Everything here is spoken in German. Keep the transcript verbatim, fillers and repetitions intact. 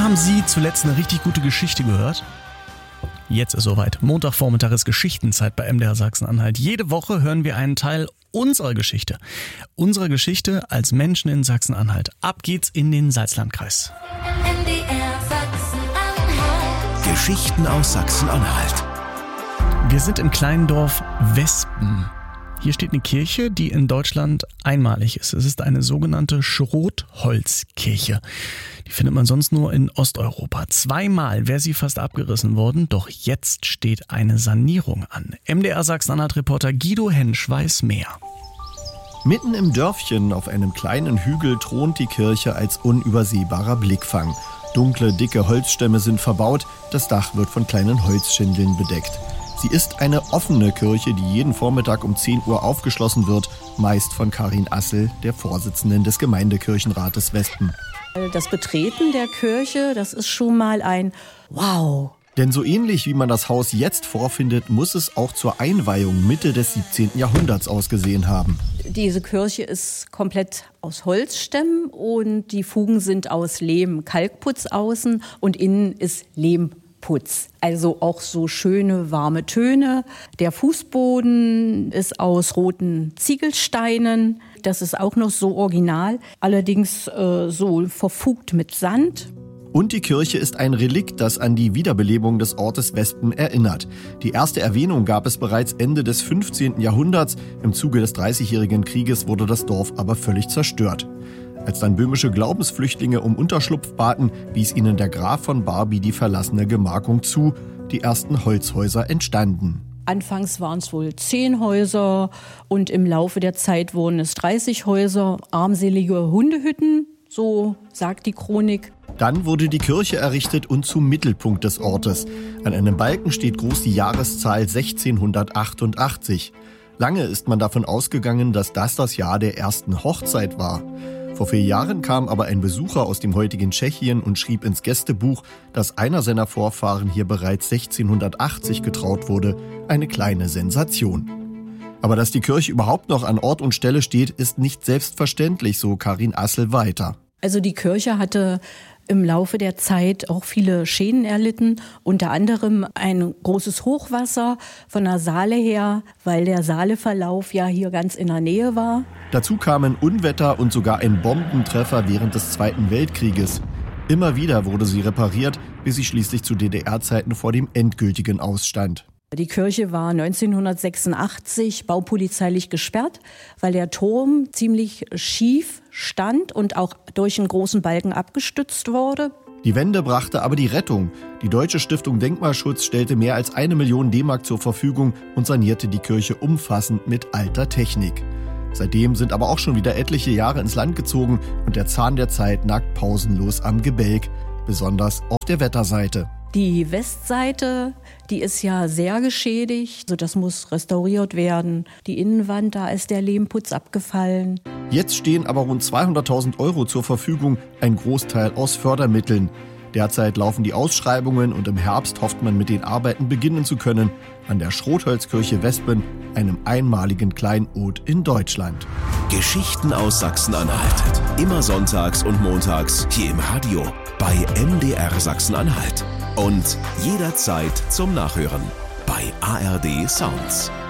Wann haben Sie zuletzt eine richtig gute Geschichte gehört? Jetzt ist soweit. Montagvormittag ist Geschichtenzeit bei M D R Sachsen-Anhalt. Jede Woche hören wir einen Teil unserer Geschichte. Unserer Geschichte als Menschen in Sachsen-Anhalt. Ab geht's in den Salzlandkreis. M D R Sachsen-Anhalt. Geschichten aus Sachsen-Anhalt. Wir sind im kleinen Dorf Wespen. Hier steht eine Kirche, die in Deutschland einmalig ist. Es ist eine sogenannte Schrotholzkirche. Die findet man sonst nur in Osteuropa. Zweimal wäre sie fast abgerissen worden, doch jetzt steht eine Sanierung an. M D R Sachsen-Anhalt-Reporter Guido Hensch weiß mehr. Mitten im Dörfchen auf einem kleinen Hügel thront die Kirche als unübersehbarer Blickfang. Dunkle, dicke Holzstämme sind verbaut, das Dach wird von kleinen Holzschindeln bedeckt. Sie ist eine offene Kirche, die jeden Vormittag um zehn Uhr aufgeschlossen wird, meist von Karin Assel, der Vorsitzenden des Gemeindekirchenrates Wespen. Das Betreten der Kirche, das ist schon mal ein Wow. Denn so ähnlich wie man das Haus jetzt vorfindet, muss es auch zur Einweihung Mitte des siebzehnten Jahrhunderts ausgesehen haben. Diese Kirche ist komplett aus Holzstämmen und die Fugen sind aus Lehm, Kalkputz außen und innen ist Lehmputz. Also auch so schöne warme Töne. Der Fußboden ist aus roten Ziegelsteinen. Das ist auch noch so original, allerdings äh, so verfugt mit Sand. Und die Kirche ist ein Relikt, das an die Wiederbelebung des Ortes Wespen erinnert. Die erste Erwähnung gab es bereits Ende des fünfzehnten Jahrhunderts. Im Zuge des Dreißigjährigen Krieges wurde das Dorf aber völlig zerstört. Als dann böhmische Glaubensflüchtlinge um Unterschlupf baten, wies ihnen der Graf von Barbie die verlassene Gemarkung zu. Die ersten Holzhäuser entstanden. Anfangs waren es wohl zehn Häuser und im Laufe der Zeit wurden es dreißig Häuser, armselige Hundehütten, so sagt die Chronik. Dann wurde die Kirche errichtet und zum Mittelpunkt des Ortes. An einem Balken steht groß die Jahreszahl sechzehnhundertachtundachtzig. Lange ist man davon ausgegangen, dass das das Jahr der ersten Hochzeit war. Vor vier Jahren kam aber ein Besucher aus dem heutigen Tschechien und schrieb ins Gästebuch, dass einer seiner Vorfahren hier bereits sechzehnhundertachtzig getraut wurde. Eine kleine Sensation. Aber dass die Kirche überhaupt noch an Ort und Stelle steht, ist nicht selbstverständlich, so Karin Assel weiter. Also die Kirche hatte im Laufe der Zeit auch viele Schäden erlitten, unter anderem ein großes Hochwasser von der Saale her, weil der Saaleverlauf ja hier ganz in der Nähe war. Dazu kamen Unwetter und sogar ein Bombentreffer während des Zweiten Weltkrieges. Immer wieder wurde sie repariert, bis sie schließlich zu D D R-Zeiten vor dem endgültigen ausstand. Die Kirche war neunzehnhundertsechsundachtzig baupolizeilich gesperrt, weil der Turm ziemlich schief stand und auch durch einen großen Balken abgestützt wurde. Die Wende brachte aber die Rettung. Die Deutsche Stiftung Denkmalschutz stellte mehr als eine Million D-Mark zur Verfügung und sanierte die Kirche umfassend mit alter Technik. Seitdem sind aber auch schon wieder etliche Jahre ins Land gezogen und der Zahn der Zeit nagt pausenlos am Gebälk, besonders auf der Wetterseite. Die Westseite, die ist ja sehr geschädigt, also das muss restauriert werden. Die Innenwand, da ist der Lehmputz abgefallen. Jetzt stehen aber rund zweihunderttausend Euro zur Verfügung, ein Großteil aus Fördermitteln. Derzeit laufen die Ausschreibungen und im Herbst hofft man mit den Arbeiten beginnen zu können an der Schrotholzkirche Wespen, einem einmaligen Kleinod in Deutschland. Geschichten aus Sachsen-Anhalt. Immer sonntags und montags hier im Radio bei M D R Sachsen-Anhalt. Und jederzeit zum Nachhören bei A R D Sounds.